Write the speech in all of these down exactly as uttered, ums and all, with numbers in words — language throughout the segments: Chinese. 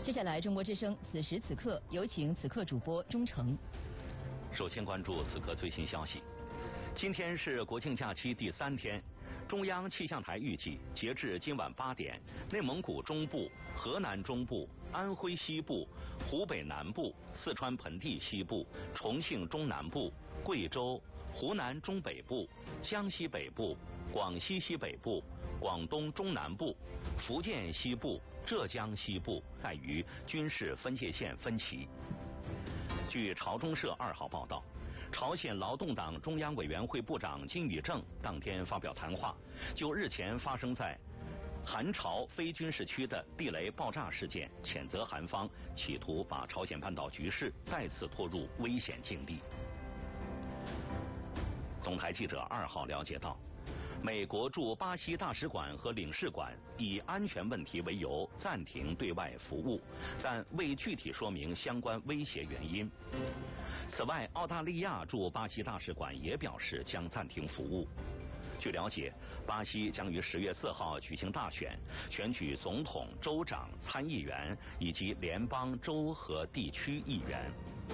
接下来，中国之声此时此刻有请此刻主播钟诚。 首先关注此刻最新消息。今天是国庆假期第三天，中央气象台预计，截至今晚八点，内蒙古中部、河南中部、安徽西部、湖北南部、四川盆地西部、重庆中南部、贵州、湖南中北部、江西北部、广西西北部、广东中南部、福建西部、浙江西部在于军事分界线分歧。据朝中社二号报道，朝鲜劳动党中央委员会部长金宇正当天发表谈话，就日前发生在韩朝非军事区的地雷爆炸事件，谴责韩方企图把朝鲜半岛局势再次拖入危险境地。总台记者二号了解到，美国驻巴西大使馆和领事馆以安全问题为由暂停对外服务，但未具体说明相关威胁原因。此外，澳大利亚驻巴西大使馆也表示将暂停服务。据了解，巴西将于十月四号举行大选，选举总统、州长、参议员以及联邦、州和地区议员。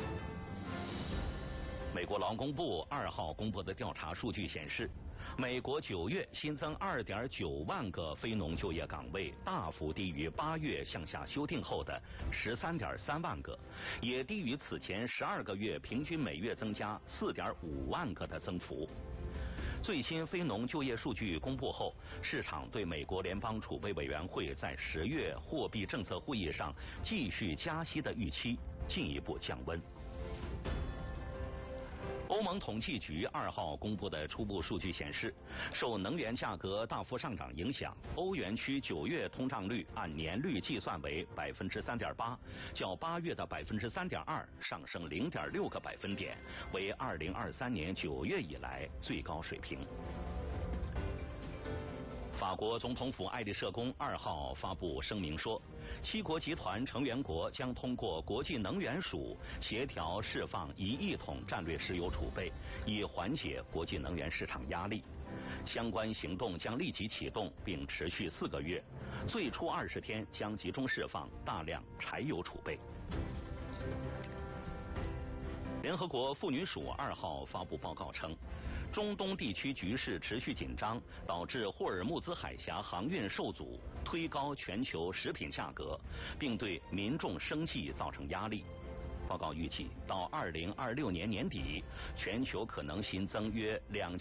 美国劳工部二号公布的调查数据显示，美国九月新增 二点九万个非农就业岗位，大幅低于八月向下修订后的 十三点三万个，也低于此前十二个月平均每月增加 四点五万个的增幅。最新非农就业数据公布后，市场对美国联邦储备委员会在十月货币政策会议上继续加息的预期进一步降温。欧盟统计局二号公布的初步数据显示，受能源价格大幅上涨影响，欧元区九月通胀率按年率计算为 百分之三点八， 较八月的 百分之三点二 上升 零点六个百分点，为二零二三年九月以来最高水平。法国总统府爱丽舍宫二号发布声明说，七国集团成员国将通过国际能源署协调释放一亿桶战略石油储备，以缓解国际能源市场压力。相关行动将立即启动，并持续四个月，最初二十天将集中释放大量柴油储备。联合国妇女署二号发布报告称，中东地区局势持续紧张，导致霍尔木兹海峡航运受阻，推高全球食品价格，并对民众生计造成压力。报告预计，到二零二六年年底，全球可能新增约两